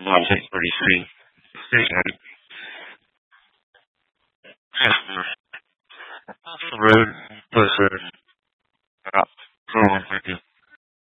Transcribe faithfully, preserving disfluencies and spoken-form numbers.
one six thirty-three. Station. Transfer. Off the road. Closer.